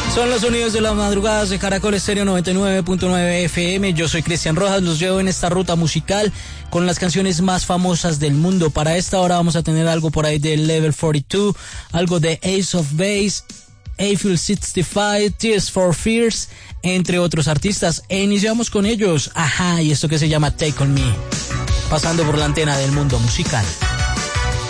Son los sonidos de las madrugadas de Caracol Estéreo 99.9 FM. Yo soy Cristian Rojas, los llevo en esta ruta musical con las canciones más famosas del mundo. Para esta hora vamos a tener algo por ahí de Level 42, algo de Ace of Base, Eiffel 65, Tears for Fears, entre otros artistas. E iniciamos con ellos, Ajá, y esto que se llama Take On Me, pasando por la antena del mundo musical.